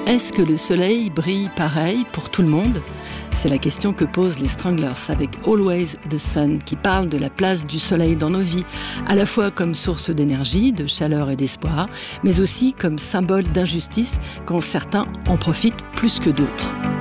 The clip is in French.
Est-ce que le soleil brille pareil pour tout le monde ? C'est la question que posent les Stranglers avec Always the Sun, qui parle de la place du soleil dans nos vies, à la fois comme source d'énergie, de chaleur et d'espoir, mais aussi comme symbole d'injustice quand certains en profitent plus que d'autres.